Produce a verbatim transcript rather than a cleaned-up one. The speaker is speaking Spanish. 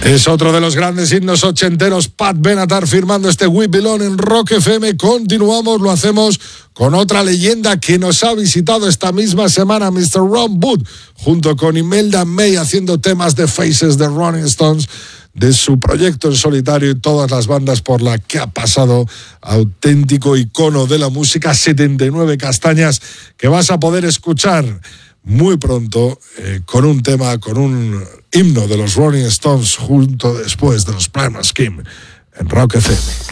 Es otro de los grandes himnos ochenteros, Pat Benatar firmando este We Belong en Rock F M. Continuamos, lo hacemos con otra leyenda que nos ha visitado esta misma semana, mister Ron Wood, junto con Imelda May, haciendo temas de Faces de Rolling Stones, de su proyecto en solitario y todas las bandas por las que ha pasado, auténtico icono de la música, setenta y nueve castañas que vas a poder escuchar muy pronto eh, con un tema, con un himno de los Rolling Stones junto después de los Primal Scream en Rock F M.